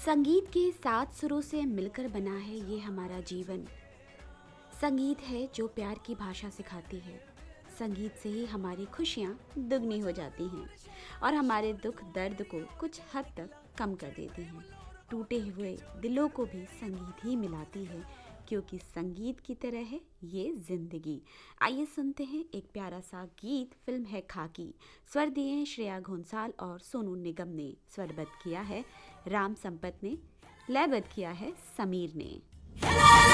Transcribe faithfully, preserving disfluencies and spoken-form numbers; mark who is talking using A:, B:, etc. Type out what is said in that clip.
A: संगीत के सात सुरों से मिलकर बना है ये हमारा जीवन। संगीत है जो प्यार की भाषा सिखाती है। संगीत से ही हमारी खुशियाँ दुगनी हो जाती हैं और हमारे दुख दर्द को कुछ हद तक कम कर देती हैं। टूटे हुए दिलों को भी संगीत ही मिलाती है, क्योंकि संगीत की तरह है ये जिंदगी। आइए सुनते हैं एक प्यारा सा गीत। फिल्म है खाकी। स्वर दिए हैं श्रेया घोंसाल और सोनू निगम ने। स्वरबद्ध किया है राम संपत ने। लयबद्ध किया है समीर ने।